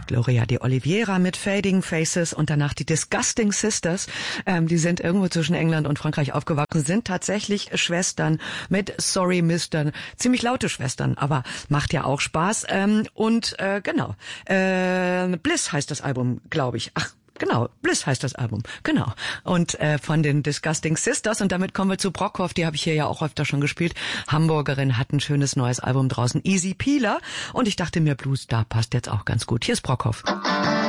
Gloria de Oliveira mit Fading Faces und danach die Disgusting Sisters. Die sind irgendwo zwischen England und Frankreich aufgewachsen, sind tatsächlich Schwestern mit Sorry Mister. Ziemlich laute Schwestern, aber macht ja auch Spaß. Genau. Bliss heißt das Album, glaube ich. Ach, genau, Bliss heißt das Album, genau. Und von den Disgusting Sisters, und damit kommen wir zu Brockhoff, die habe ich hier ja auch öfter schon gespielt. Hamburgerin, hat ein schönes neues Album draußen, Easy Peeler. Und ich dachte mir, Blues, da passt jetzt auch ganz gut. Hier ist Brockhoff.